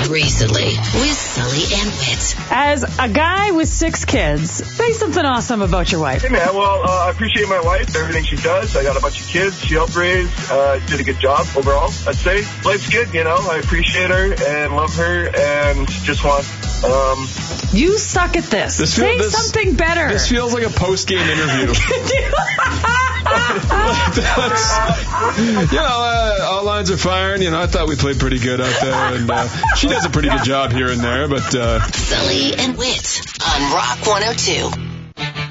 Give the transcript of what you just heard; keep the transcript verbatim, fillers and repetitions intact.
recently with Sully and Whit. As a guy with six kids, say something awesome about your wife. Hey, man, well, uh, I appreciate my wife, everything she does. I got a bunch of kids she helped raise, uh, did a good job overall, I'd say. Life's good, you know. I appreciate her and love her and just want... Um, you suck at this. this say feel, this, something better. This feels like a post-game interview. That's, you know, uh, all lines are firing. You know, I thought we played pretty good out there, and uh, she does a pretty good job here and there. But uh, Sully and Whit on Rock one oh two.